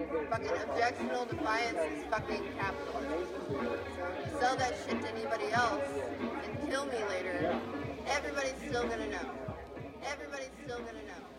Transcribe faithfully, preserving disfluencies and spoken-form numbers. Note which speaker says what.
Speaker 1: Fucking objectional defiance is fucking capitalism. So if you sell that shit to anybody else and kill me later, everybody's still gonna know. Everybody's still gonna know.